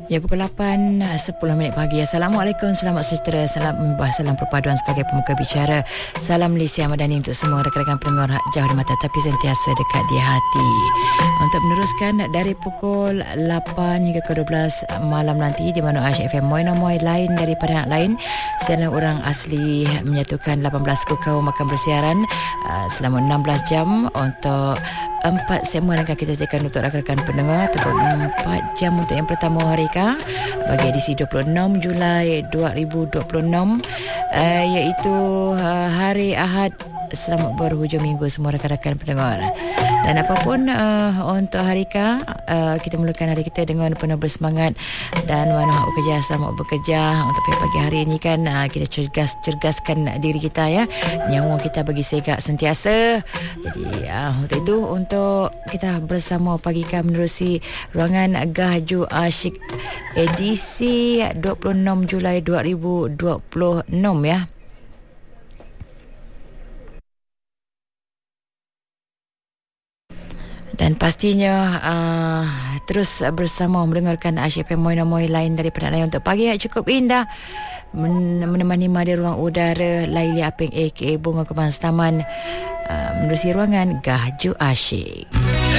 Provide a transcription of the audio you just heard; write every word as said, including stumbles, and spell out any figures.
Ya, pukul lapan sepuluh minit pagi. Assalamualaikum, selamat sejahtera, salam membah, salam perpaduan sebagai pemuka bicara. Salam Malaysia Madani untuk semua rakan-rakan pendengar jauh di mata tapi sentiasa dekat di hati. Untuk meneruskan dari pukul lapan hingga ke dua belas malam nanti, di mana Aisyah F M Moy-Nomoy lain daripada yang lain. Siaran orang asli menyatukan lapan belas suku kaum akan bersiaran uh, selama enam belas jam untuk empat segmen akan kita sediakan untuk rakan-rakan pendengar, ataupun empat jam untuk yang pertama hari ka bagi edisi dua puluh enam Julai dua ribu dua puluh enam, uh, iaitu uh, hari Ahad. Selamat berhujung minggu semua rakan-rakan pendengar. Dan apapun uh, untuk hari ka, uh, kita mulakan hari kita dengan penuh bersemangat dan mana bekerja, selamat bekerja. Untuk pagi hari ini kan uh, kita cergas cergaskan diri kita, ya, nyawa kita bagi segak sentiasa. Jadi uh, untuk itu, untuk kita bersama pagi ka menerusi ruangan Gahju Asyik edisi dua puluh enam Julai dua ribu dua puluh enam, ya. Dan pastinya uh, terus bersama mendengarkan Aisyah F M Moy-Nomoy lain daripada lain untuk pagi yang cukup indah, Men- menemani di ruang udara Laili Aping aka Bunga Kebangsaman, uh, menerusi ruangan Gahju Asyik.